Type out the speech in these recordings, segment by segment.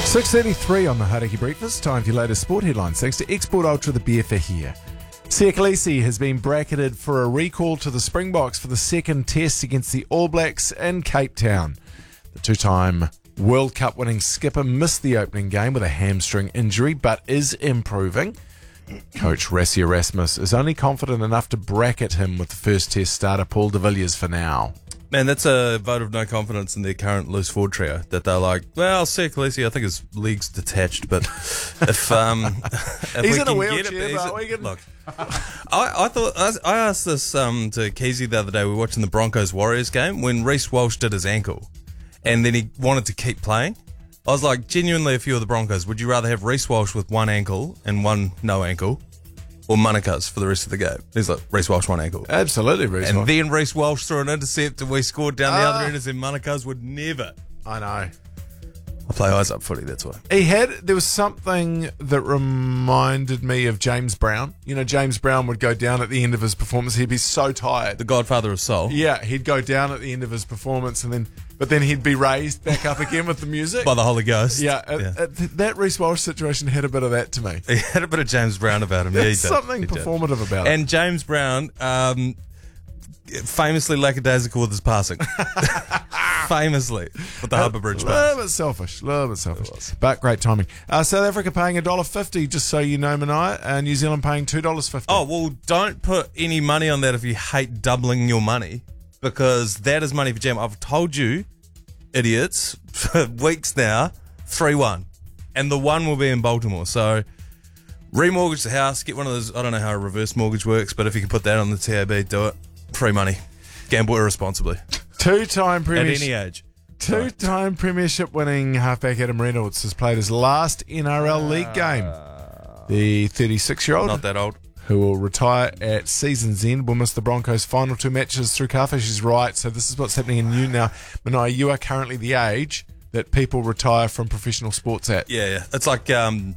6:33 on the Hauraki Breakfast. Time for your latest sport headlines. Thanks to Export Ultra, the beer for here. Siya Kolisi has been bracketed for a recall to the Springboks for the second test against the All Blacks in Cape Town. The two-time World Cup winning skipper missed the opening game with a hamstring injury, but is improving. Coach Rassie Erasmus is only confident enough to bracket him with the first test starter Paul de Villiers for now. Man, that's a vote of no confidence in their current loose forward trio. That they're like, well, Siya Kolisi, I think his leg's detached, but if He's we in a can wheelchair, get it, but we can... look. I asked this to Keezy the other day. We were watching the Broncos Warriors game when Reece Walsh did his ankle, and then he wanted to keep playing. I was like, genuinely, if you were the Broncos, would you rather have Reece Walsh with one ankle and one no ankle, or Manukas for the rest of the game? He's like, Reece Walsh, one ankle. Absolutely, Reece And Walsh. then Reece Walsh threw an intercept and we scored down the other end, and Manukas would never. I know. I play eyes up footy, that's why. There was something that reminded me of James Brown. You know, James Brown would go down at the end of his performance. He'd be so tired. The godfather of soul. Yeah, he'd go down at the end of his performance, but then he'd be raised back up again with the music. By the Holy Ghost. Yeah, that Reece Walsh situation had a bit of that to me. He had a bit of James Brown about him. There's something performative about it. And James Brown, famously lackadaisical with his passing. Famously with the Harbour Bridge A pass. little bit selfish. But great timing. South Africa paying $1.50, just so you know, Manai, and New Zealand paying $2.50. Oh, well, don't put any money on that if you hate doubling your money, because that is money for jam. I've told you, idiots, for weeks now, 3-1. And the one will be in Baltimore. So remortgage the house, get one of those, I don't know how a reverse mortgage works, but if you can put that on the TAB, do it. Free money. Gamble irresponsibly. Two-time At any age. Two-time premiership winning halfback Adam Reynolds has played his last NRL league game. The 36-year-old, Not that old. who will retire at season's end, will miss the Broncos' final two matches through calf issues. Right, so this is what's happening in you now. Manai, you are currently the age that people retire from professional sports at. Yeah. It's like, one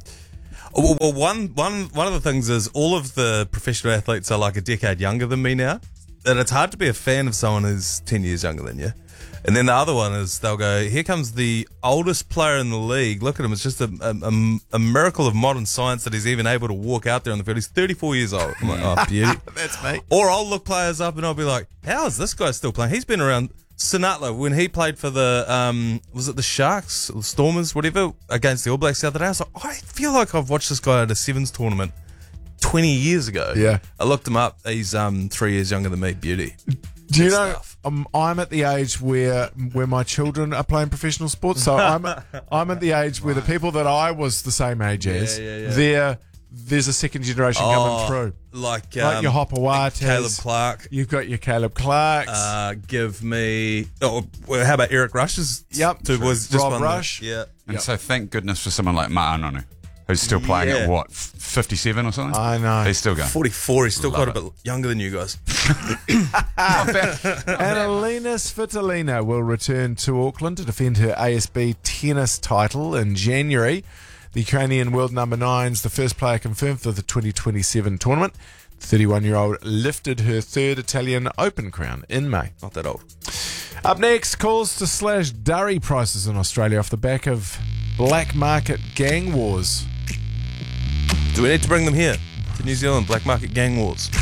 of the things is all of the professional athletes are like a decade younger than me now. And it's hard to be a fan of someone who's 10 years younger than you. And then the other one is they'll go, here comes the oldest player in the league. Look at him. It's just a miracle of modern science that he's even able to walk out there on the field. He's 34 years old. I'm like, oh, beauty. That's me. Or I'll look players up and I'll be like, how is this guy still playing? He's been around. Sinatla, when he played for the, was it the Sharks, or the Stormers, whatever, against the All Blacks the other day, I was like, I feel like I've watched this guy at a Sevens tournament 20 years ago. Yeah. I looked him up. He's 3 years younger than me. Beauty. Do you know, stuff. I'm at the age where my children are playing professional sports, so I'm at the age where the people that I was the same age as, there's a second generation coming through. Like your Hopper Wates, Caleb Clark. You've got your Caleb Clarks. Give me... Oh, well, how about Eric Rush's? Yep. Two boys just Rob won Rush. Yeah. And so thank goodness for someone like Ma'anonu, who's still playing at what, 57 or something? I know. He's still going. 44. He's still Love quite a bit younger than you guys. And Alina Svitolina will return to Auckland to defend her ASB tennis title in January. The Ukrainian world number 9's the first player confirmed for the 2027 tournament. The 31-year-old lifted her third Italian Open crown in May. Not that old. Up next, calls to slash durry prices in Australia off the back of black market gang wars. Do we need to bring them here to New Zealand? Black market gang wars.